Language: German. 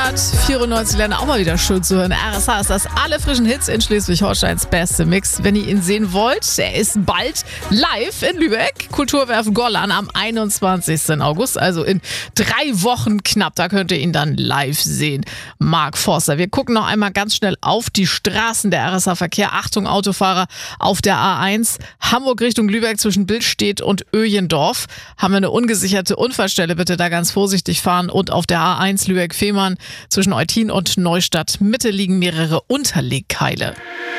194 Länder auch mal wieder schön zu hören. RSH ist das alle frischen Hits in Schleswig-Holsteins beste Mix. Wenn ihr ihn sehen wollt, er ist bald live in Lübeck. Kulturwerf Gollan am 21. August, also in 3 Wochen knapp. Da könnt ihr ihn dann live sehen. Mark Forster. Wir gucken noch einmal ganz schnell auf die Straßen. Der RSH-Verkehr. Achtung, Autofahrer auf der A1. Hamburg Richtung Lübeck zwischen Billstedt und Öjendorf. Haben wir eine ungesicherte Unfallstelle. Bitte da ganz vorsichtig fahren. Und auf der A1 Lübeck-Fehmarn zwischen Eutin und Neustadt Mitte liegen mehrere Unterlegkeile.